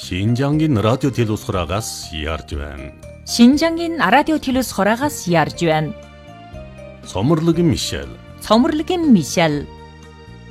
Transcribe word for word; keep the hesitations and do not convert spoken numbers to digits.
Шинжангийн радио телевизхораагаас ярьж байна. Шинжангийн радио телевизхораагаас ярьж байна. Цоморлогийн Мишель. Цоморлогийн Мишель.